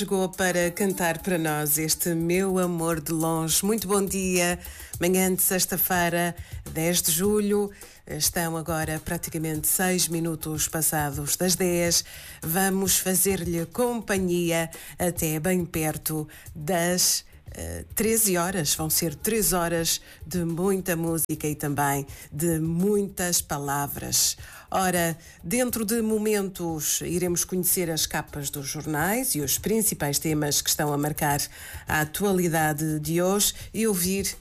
Chegou para cantar para nós este Meu Amor de Longe. Muito bom dia, manhã de sexta-feira, 10 de julho. Estão agora praticamente 6 minutos passados das 10. Vamos fazer-lhe companhia até bem perto das 13 horas. Vão ser 3 horas de muita música e também de muitas palavras. Ora, dentro de momentos iremos conhecer as capas dos jornais e os principais temas que estão a marcar a atualidade de hoje e ouvir